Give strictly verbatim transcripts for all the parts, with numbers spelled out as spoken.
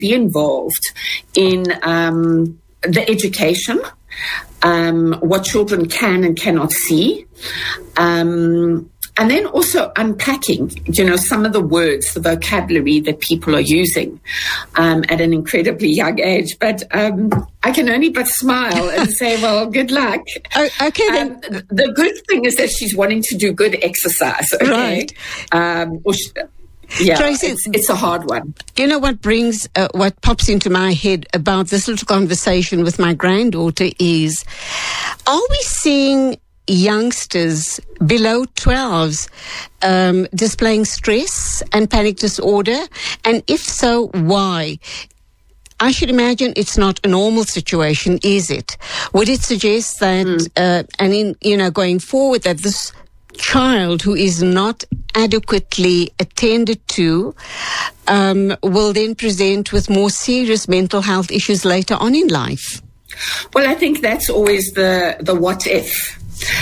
be involved in um, the education, um, what children can and cannot see, um, and then also unpacking, you know, some of the words, the vocabulary that people are using um, at an incredibly young age. But um, I can only but smile and say, well, good luck. Oh, okay, then. Um, the good thing is that she's wanting to do good exercise. Okay? Right. Um, or she, yeah, Tracy, it's, it's a hard one. You know what brings, uh, what pops into my head about this little conversation with my granddaughter is, are we seeing youngsters below twelve um, displaying stress and panic disorder? And if so, why? I should imagine it's not a normal situation, is it? Would it suggest that, mm. uh, and in, you know, going forward, that this child who is not adequately attended to um, will then present with more serious mental health issues later on in life? Well, I think that's always the, the what if.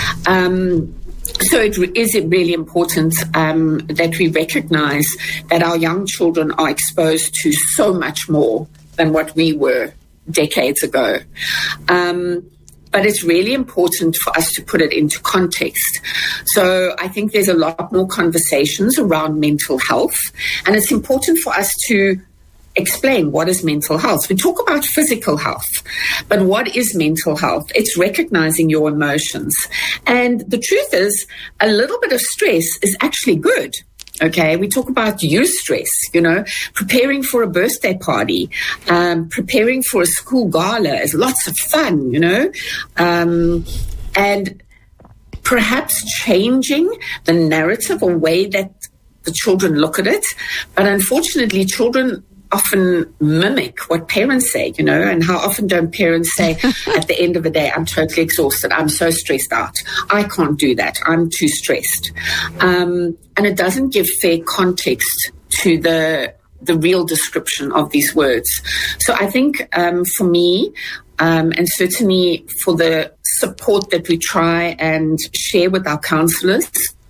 Um, so it re- is it really important um, that we recognize that our young children are exposed to so much more than what we were decades ago. Um, but it's really important for us to put it into context. So I think there's a lot more conversations around mental health, and it's important for us to explain what is mental health. We talk about physical health, but what is mental health? It's recognizing your emotions. And the truth is, a little bit of stress is actually good. Okay, we talk about eustress, you know, preparing for a birthday party, um, preparing for a school gala is lots of fun, you know, um, and perhaps changing the narrative or way that the children look at it. But unfortunately, children often mimic what parents say, you know, and how often don't parents say at the end of the day, I'm totally exhausted, I'm so stressed out, I can't do that, I'm too stressed. Um, and it doesn't give fair context to the the real description of these words. So I think um, for me, um, and certainly for the support that we try and share with our counsellors,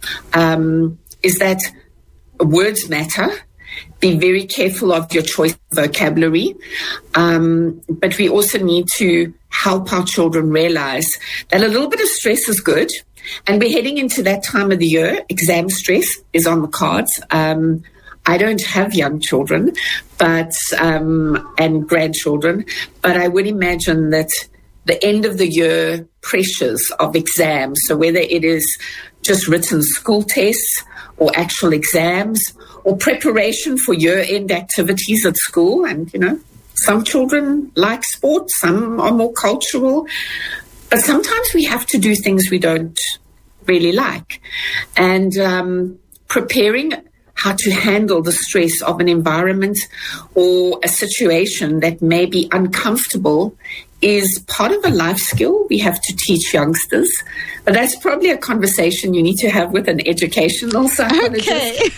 um, is that words matter. Be very careful of your choice of vocabulary. Um, but we also need to help our children realize that a little bit of stress is good. And we're heading into that time of the year. Exam stress is on the cards. Um, I don't have young children, but um, and grandchildren, but I would imagine that the end of the year pressures of exams, so whether it is just written school tests or actual exams, or preparation for year-end activities at school. And, you know, some children like sport, some are more cultural. But sometimes we have to do things we don't really like. And um, preparing how to handle the stress of an environment or a situation that may be uncomfortable is part of a life skill we have to teach youngsters. But that's probably a conversation you need to have with an educational psychologist. Okay.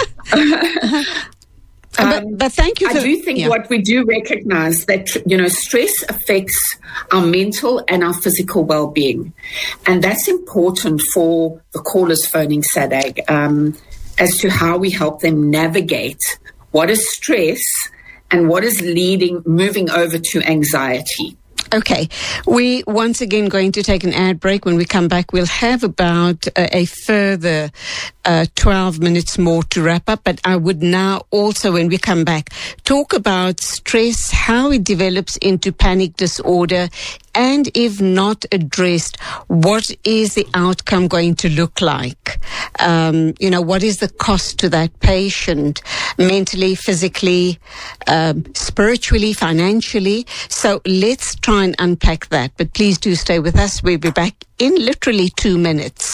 um, but, but thank you. I for, do think yeah. what we do recognize that, you know, stress affects our mental and our physical well-being. And that's important for the callers phoning S A D A G um, as to how we help them navigate what is stress and what is leading, moving over to anxiety. Okay, we once again going to take an ad break. When we come back, we'll have about uh, a further uh, twelve minutes more to wrap up. But I would now also, when we come back, talk about stress, how it develops into panic disorder, and if not addressed, what is the outcome going to look like? Um, you know, what is the cost to that patient, mentally, physically, um, spiritually, financially? So let's try and unpack that. But please do stay with us. We'll be back in literally two minutes.